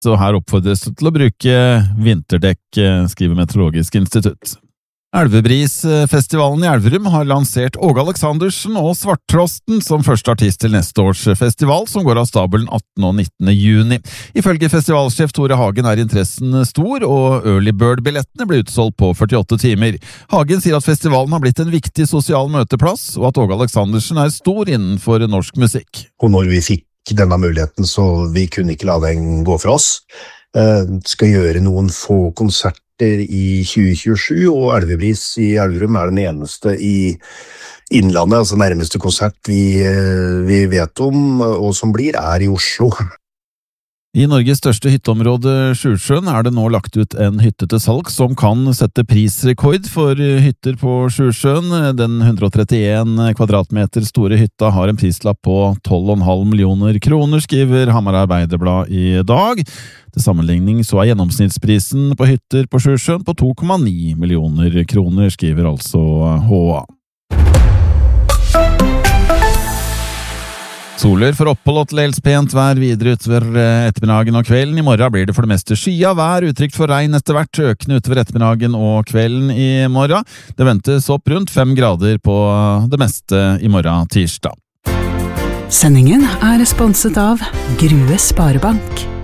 og her oppfordres til å bruke vinterdekk, skriver Meteorologisk institutt. Elvebrisfestivalen i Elverum har lansert Åge Aleksandersen og Svarttrosten som første artist til neste års festival, som går av stabelen 18. og 19. juni. Ifølge festivalsjef Tore Hagen er interessen stor, og Early Bird-billettene ble utsolgt på 48 timer. Hagen sier at festivalen har blitt en viktig sosial møteplass, og at Åge Aleksandersen er stor innenfor norsk musikk. Og når vi fikk denne muligheten, så vi kunne ikke la den gå fra oss. Skal gjøre noen få konserter i 2027, og Elvebris i Elverum er den eneste i Innlandet, altså nærmeste konsert vi vet om, og som er i Oslo. I Norges største hytteområde, Sjusjøen, er det nå lagt ut en hytte til salg som kan sette prisrekord for hytter på Sjusjøen. Den 131 kvadratmeter store hytta har en prislapp på 12,5 millioner kroner, skriver Hamar Arbeiderblad i dag. Til sammenligning så er gjennomsnittsprisen på hytter på Sjusjøen på 2,9 millioner kroner, skriver altså HA. Soler for opphold og til dels pent vær videre utover ettermiddagen og kvelden. I morgen blir det for det meste skya vær, utrygt for regn etter hvert, økende utover ettermiddagen og kvelden i morgen. Det ventes opp rundt 5 grader på det meste i morgen tirsdag. Sendingen er sponset av Grue Sparebank.